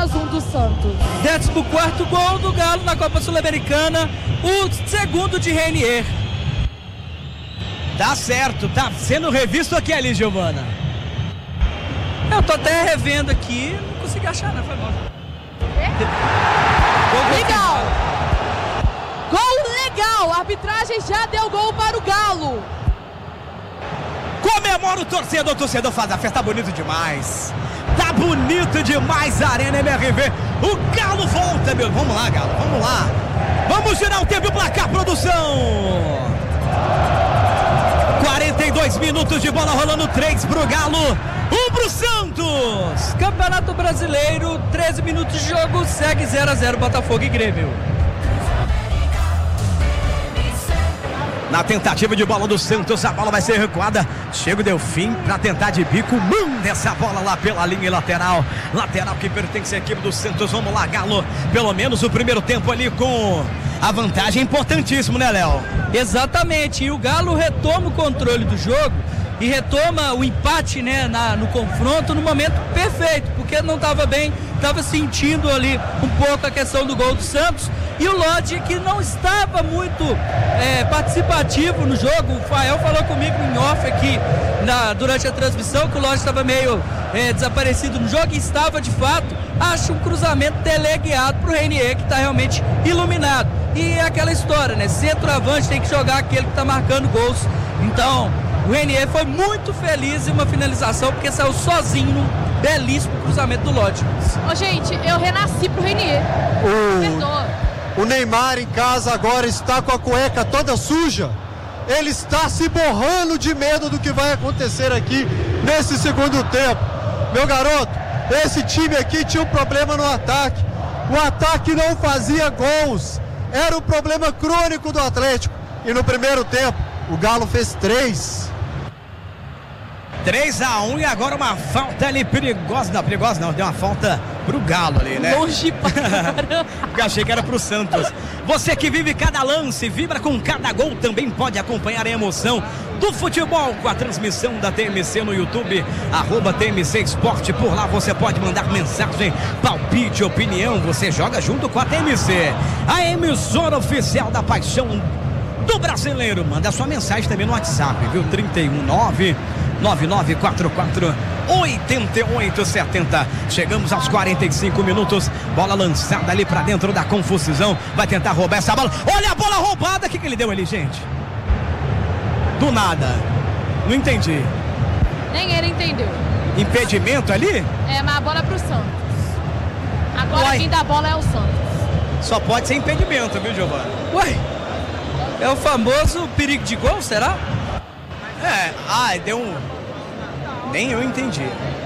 2-1 do Santos. 14º gol do Galo na Copa Sul-Americana, o segundo de Reinier. Tá certo, tá sendo revisto aqui ali, Giovana. Eu tô até revendo aqui, não consegui achar, não, foi bom. Legal! Gol legal! A arbitragem já deu gol para o Galo. Comemora o torcedor faz a festa, tá bonito demais. Tá bonito demais a Arena MRV. O Galo volta, meu. Vamos lá, Galo, vamos lá. Vamos girar o tempo e o placar, produção. 42 minutos de bola rolando, 3 pro Galo, 1 pro Santos. Campeonato Brasileiro, 13 minutos de jogo, segue 0-0 Botafogo e Grêmio. Na tentativa de bola do Santos, a bola vai ser recuada. Chega o Delfim para tentar de bico. Manda essa bola lá pela linha lateral. Lateral que pertence à equipe do Santos. Vamos lá, Galo. Pelo menos o primeiro tempo ali com a vantagem, importantíssimo, né, Léo? Exatamente. E o Galo retoma o controle do jogo e retoma o empate, né, no confronto no momento perfeito, porque não estava bem, estava sentindo ali um pouco a questão do gol do Santos. E o Lodge, que não estava muito participativo no jogo. O Fael falou comigo em off aqui durante a transmissão que o Lodge estava meio desaparecido no jogo, e estava de fato. Acho um cruzamento teleguiado para o Reinier, que está realmente iluminado. E é aquela história, né? Centroavante tem que jogar aquele que está marcando gols. Então, o Reinier foi muito feliz em uma finalização, porque saiu sozinho num belíssimo cruzamento do Lodge. Ô, gente, eu renasci pro Reinier. Perdoa. O Neymar em casa agora está com a cueca toda suja. Ele está se borrando de medo do que vai acontecer aqui nesse segundo tempo. Meu garoto, esse time aqui tinha um problema no ataque. O ataque não fazia gols. Era um problema crônico do Atlético. E no primeiro tempo, o Galo fez 3. 3-1 e agora uma falta ali perigosa. Não, perigosa não, deu uma falta pro Galo ali, né? Longe pra caramba. Eu achei que era pro Santos. Você que vive cada lance, vibra com cada gol, também pode acompanhar a emoção do futebol com a transmissão da TMC no YouTube, @TMC Esporte. Por lá você pode mandar mensagem, palpite, opinião. Você joga junto com a TMC, a emissora oficial da paixão do brasileiro. Manda sua mensagem também no WhatsApp, viu? 319-9944-8870. Chegamos aos 45 minutos. Bola lançada ali pra dentro da confusão. Vai tentar roubar essa bola. Olha a bola roubada. O que ele deu ali, gente? Do nada. Não entendi. Nem ele entendeu. Impedimento ali? É, mas a bola é pro Santos. Agora quem dá a bola é o Santos. Só pode ser impedimento, viu, Giovana? Ué, é o famoso perigo de gol, será? Deu um... Nem eu entendi.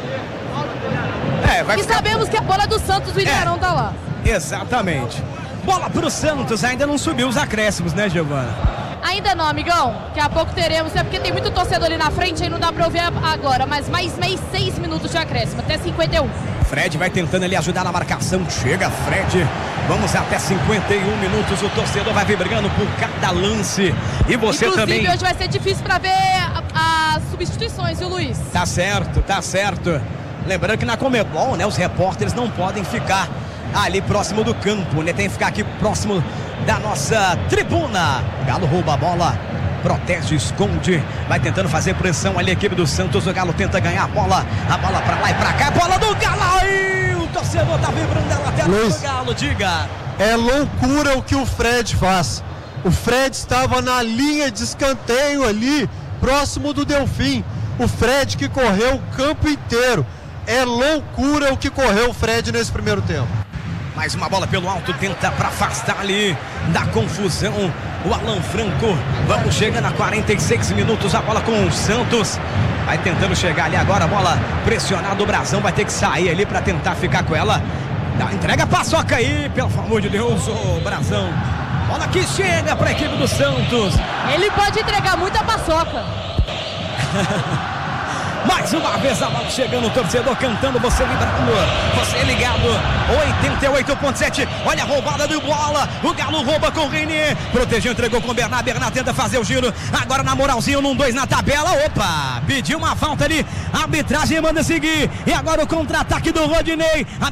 E sabemos que a bola é do Santos, o Ilharão tá lá. Exatamente. Bola pro Santos, ainda não subiu os acréscimos, né, Giovana? Ainda não, amigão. Daqui a pouco teremos, é porque tem muito torcedor ali na frente, aí não dá pra ouvir agora, mas mais 6 minutos de acréscimo, até 51. Fred vai tentando ali ajudar na marcação. Chega, Fred. Vamos até 51 minutos. O torcedor vai vibrando por cada lance. E você inclusive, também. Hoje vai ser difícil pra ver as substituições, viu, Luiz? Tá certo, tá certo. Lembrando que na Comebol, né, os repórteres não podem ficar ali próximo do campo, né? Tem que ficar aqui próximo da nossa tribuna. Galo rouba a bola, protege, esconde, vai tentando fazer pressão ali a equipe do Santos. O Galo tenta ganhar a bola pra lá e pra cá, bola do Galo aí, o torcedor tá vibrando da lateral do Galo, diga. É loucura o que o Fred faz. O Fred estava na linha de escanteio ali, próximo do Delfim. O Fred que correu o campo inteiro. É loucura o que correu o Fred nesse primeiro tempo. Mais uma bola pelo alto, tenta para afastar ali da confusão o Alan Franco. Vamos chegando a 46 minutos, a bola com o Santos. Vai tentando chegar ali agora, a bola pressionada, o Brazão vai ter que sair ali para tentar ficar com ela. Entrega a paçoca aí, pelo amor de Deus, ô Brazão. Bola que chega para a equipe do Santos. Ele pode entregar muita paçoca. Mais uma vez a bola chegando, o torcedor cantando, você vibrando, você ligado, 88.7, olha a roubada de bola, o Galo rouba com o Reinier, protegeu, entregou com o Bernard, Bernard tenta fazer o giro, agora na moralzinha, 1-2 na tabela, opa, pediu uma falta ali, a arbitragem manda seguir, e agora o contra-ataque do Rodinei.